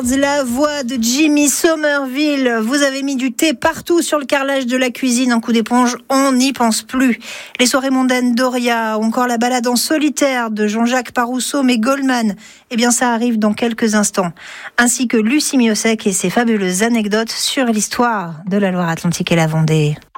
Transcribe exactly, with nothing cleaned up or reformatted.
Birds, la voix de Jimmy Somerville. Vous avez mis du thé partout sur le carrelage de la cuisine. Un coup d'éponge, on n'y pense plus. Les soirées mondaines d'Oria, ou encore la balade en solitaire de Jean-Jacques Parousseau mais Goldman. Eh bien, ça arrive dans quelques instants. Ainsi que Lucie Miosek et ses fabuleuses anecdotes sur l'histoire de la Loire-Atlantique et la Vendée.